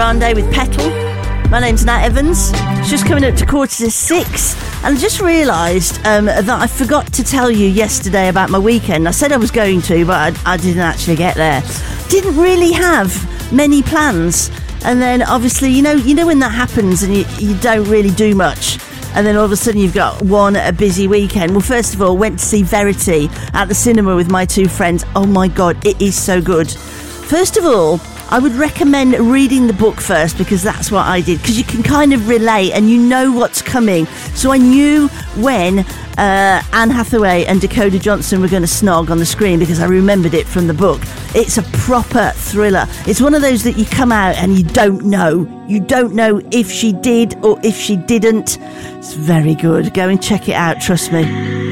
Grande with Petal. My name's Nat Evans. It's just coming up to 5:45, and I just realised that I forgot to tell you yesterday about my weekend. I said I was going to, but I didn't actually get there. Didn't really have many plans, and then obviously, you know when that happens and you don't really do much, and then all of a sudden you've got a busy weekend. Well, first of all, went to see Verity at the cinema with my two friends. Oh my God, it is so good. First of all, I would recommend reading the book first, because that's what I did, because you can kind of relate and you know what's coming. So I knew when Anne Hathaway and Dakota Johnson were going to snog on the screen, because I remembered it from the book. It's a proper thriller. It's one of those that you come out and you don't know. You don't know if she did or if she didn't. It's very good. Go and check it out, trust me.